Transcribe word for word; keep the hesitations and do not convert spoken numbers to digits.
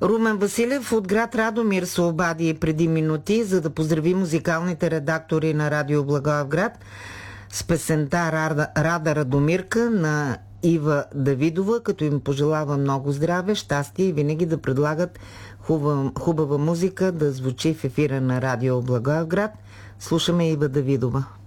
Румен Василев от град Радомир се обади преди минути, за да поздрави музикалните редактори на Радио Благоевград с песента Рада, Рада Радомирка на Ива Давидова, като им пожелава много здраве, щастие и винаги да предлагат хубава, хубава музика да звучи в ефира на Радио Благоевград. Слушаме Ива Давидова.